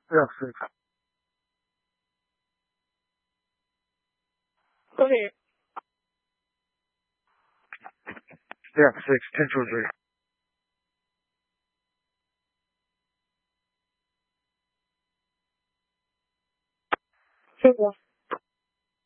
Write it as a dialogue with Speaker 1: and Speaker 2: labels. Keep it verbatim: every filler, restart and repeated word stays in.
Speaker 1: Yeah, six.
Speaker 2: Go ahead.
Speaker 1: Yeah, six. Ten two three.
Speaker 2: Four.